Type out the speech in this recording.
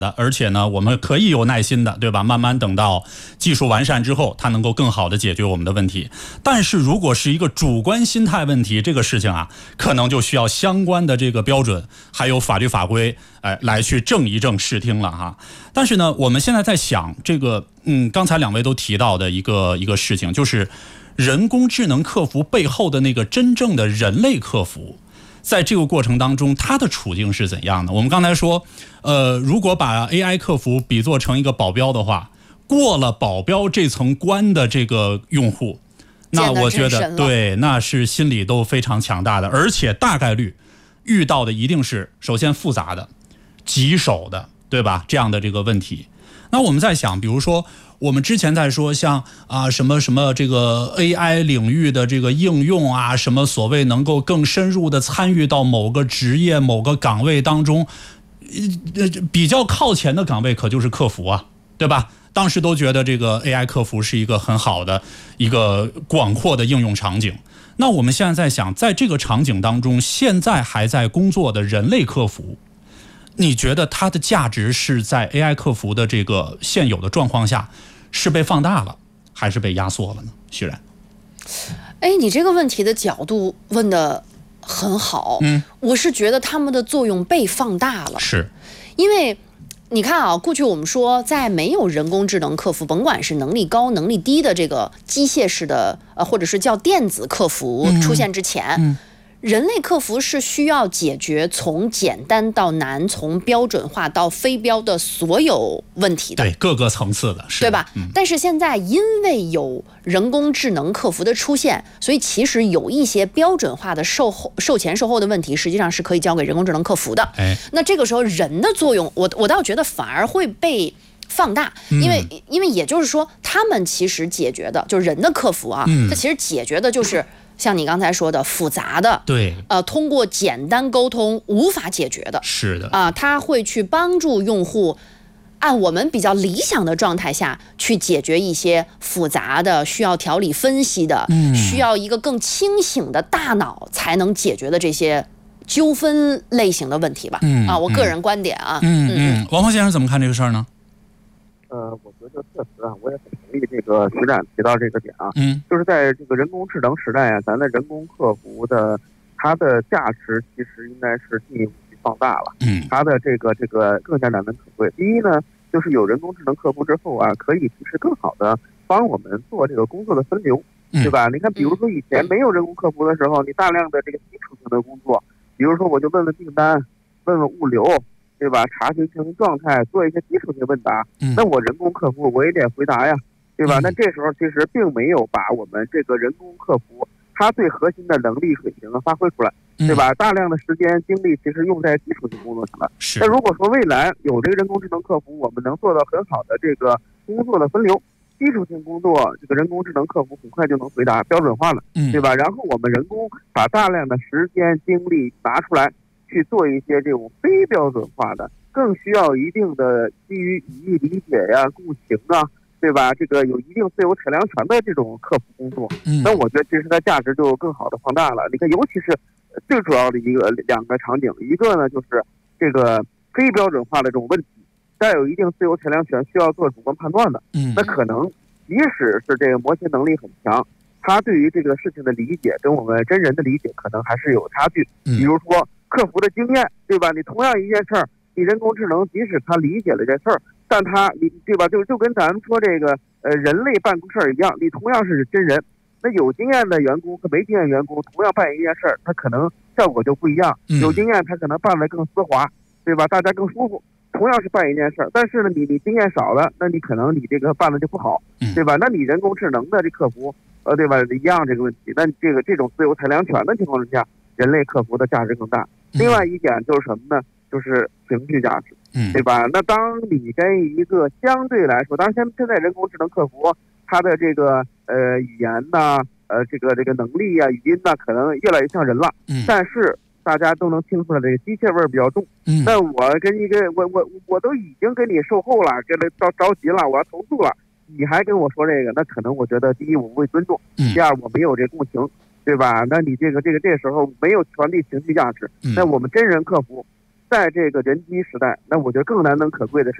而且呢，我们可以有耐心的，对吧？慢慢等到技术完善之后，它能够更好的解决我们的问题。但是如果是一个主观心态问题，这个事情啊，可能就需要相关的这个标准，还有法律法规，来去正一正视听了哈。但是呢，我们现在在想这个，刚才两位都提到的一个事情，就是人工智能客服背后的那个真正的人类客服。在这个过程当中，他的处境是怎样的？我们刚才说，如果把 AI 客服比作成一个保镖的话，过了保镖这层关的这个用户，那我觉得对，那是心理都非常强大的，而且大概率遇到的一定是首先复杂的、棘手的，对吧？这样的这个问题。那我们在想，比如说我们之前在说像什么这个 AI 领域的这个应用啊，什么所谓能够更深入的参与到某个职业某个岗位当中，比较靠前的岗位可就是客服啊，对吧？当时都觉得这个 AI 客服是一个很好的一个广阔的应用场景。那我们现在在想，在这个场景当中，现在还在工作的人类客服，你觉得它的价值是在 AI 客服的这个现有的状况下是被放大了还是被压缩了呢？徐然， 你这个问题的角度问得很好。我是觉得他们的作用被放大了， 是因为你看啊，过去我们说在没有人工智能客服，甭管是能力高能力低的这个机械式的或者是叫电子客服出现之前，人类客服是需要解决从简单到难，从标准化到非标的所有问题的， 对，各个层次的， 对吧？但是现在因为有人工智能客服的出现，所以其实有一些标准化的售前售后的问题，实际上是可以交给人工智能客服的。那这个时候人的作用，我倒觉得反而会被放大，因为也就是说，他们其实解决的就是人的客服啊，它其实解决的就是像你刚才说的复杂的， 对， 通过简单沟通无法解决的， 是的它会去帮助用户按我们比较理想的状态下去解决一些复杂的、需要条理分析的、需要一个更清醒的大脑才能解决的这些纠纷类型的问题吧。我个人观点啊。 王峰先生怎么看这个事儿呢？ 我觉得确实啊，我也很同意这个徐展提到这个点啊，就是在这个人工智能时代啊，咱的人工客服的它的价值其实应该是进一步去放大了，它的这个更加难能可贵。第一呢，就是有人工智能客服之后啊，可以其实更好的帮我们做这个工作的分流，对吧？你看，比如说以前没有人工客服的时候，你大量的这个基础性的工作，比如说我就问问订单，问问物流，对吧？查询情绪状态，做一些基础性问答，那我人工客服我也得回答呀，对吧？那这时候其实并没有把我们这个人工客服它最核心的能力水平发挥出来，对吧？大量的时间精力其实用在基础性工作上了。那如果说未来有这个人工智能客服，我们能做到很好的这个工作的分流，基础性工作这个人工智能客服很快就能回答，标准化了，对吧？然后我们人工把大量的时间精力拿出来去做一些这种非标准化的，更需要一定的基于语义理解呀、共情啊，对吧？这个有一定自由裁量权的这种客服工作，那我觉得其实它价值就更好的放大了。你看，尤其是最主要的两个场景，一个呢就是这个非标准化的这种问题，带有一定自由裁量权，需要做主观判断的，那可能即使是这个模型能力很强，它对于这个事情的理解跟我们真人的理解可能还是有差距。比如说客服的经验，对吧？你同样一件事儿，你人工智能即使他理解了这事儿，但你对吧？就跟咱们说这个人类办公事儿一样，你同样是真人，那有经验的员工和没经验员工同样办一件事儿，他可能效果就不一样。有经验他可能办得更丝滑，对吧？大家更舒服。同样是办一件事儿，但是呢，你经验少了，那你可能你这个办的就不好，对吧？那你人工智能的这客服，对吧？一样这个问题，那这种自由裁量权的情况之下，人类客服的价值更大。另外一点就是什么呢？就是情绪价值，对吧？那当你跟一个相对来说，当然现在人工智能客服它的这个语言呐，这个能力呀、语音呐，可能越来越像人了，但是大家都能听出来这个机械味比较重。那我跟一个我都已经给你售后了，给他着急了，我要投诉了，你还跟我说这个，那可能我觉得第一我不会尊重，第二我没有这共情，对吧？那你这时候没有传递情绪价值，那我们真人客服在这个人机时代，那我觉得更难能可贵的是